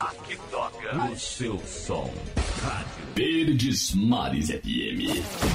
Aqui toca o seu som. Rádio Verdes Mares FM.